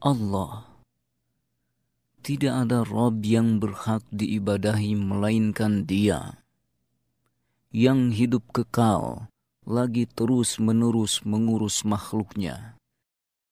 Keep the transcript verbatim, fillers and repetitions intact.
Allah. Tidak ada Rabb yang berhak diibadahi melainkan Dia, yang hidup kekal, lagi terus-menerus mengurus makhluknya.